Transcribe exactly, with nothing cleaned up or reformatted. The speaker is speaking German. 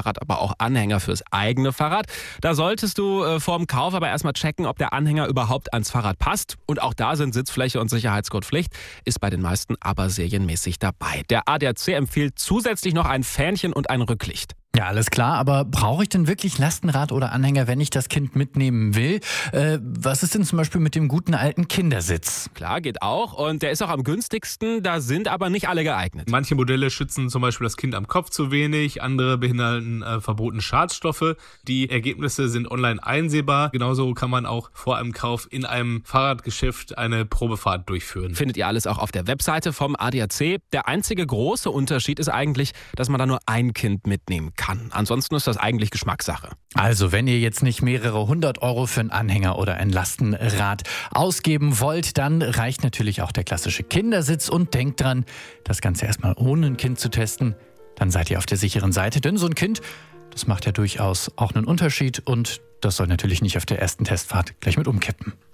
Fahrrad aber auch Anhänger fürs eigene Fahrrad. Da solltest du äh, vor dem Kauf aber erstmal checken, ob der Anhänger überhaupt ans Fahrrad passt. Und auch da sind Sitzfläche und Sicherheitsgurt Pflicht, ist bei den meisten aber serienmäßig dabei. Der A D A C empfiehlt zusätzlich noch ein Fähnchen und ein Rücklicht. Ja, alles klar, aber brauche ich denn wirklich Lastenrad oder Anhänger, wenn ich das Kind mitnehmen will? Äh, was ist denn zum Beispiel mit dem guten alten Kindersitz? Klar, geht auch. Und der ist auch am günstigsten, da sind aber nicht alle geeignet. Manche Modelle schützen zum Beispiel das Kind am Kopf zu wenig, andere behindern äh, verbotene Schadstoffe. Die Ergebnisse sind online einsehbar. Genauso kann man auch vor einem Kauf in einem Fahrradgeschäft eine Probefahrt durchführen. Findet ihr alles auch auf der Webseite vom A D A C. Der einzige große Unterschied ist eigentlich, dass man da nur ein Kind mitnehmen kann. Ansonsten ist das eigentlich Geschmackssache. Also, wenn ihr jetzt nicht mehrere hundert Euro für einen Anhänger oder ein Lastenrad ausgeben wollt, dann reicht natürlich auch der klassische Kindersitz. Und denkt dran, das Ganze erstmal ohne ein Kind zu testen. Dann seid ihr auf der sicheren Seite, denn so ein Kind, das macht ja durchaus auch einen Unterschied. Und das soll natürlich nicht auf der ersten Testfahrt gleich mit umkippen.